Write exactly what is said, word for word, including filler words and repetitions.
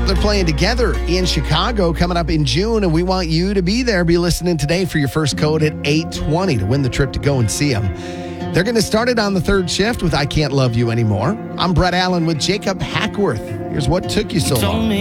They're playing together in Chicago coming up in June, and we want you to be there. Be listening today for your first code at eight twenty to win the trip to go and see them. They're going to start it on the third shift with I Can't Love You Anymore. I'm Brett Allen with Jacob Hackworth. Here's what took you so long.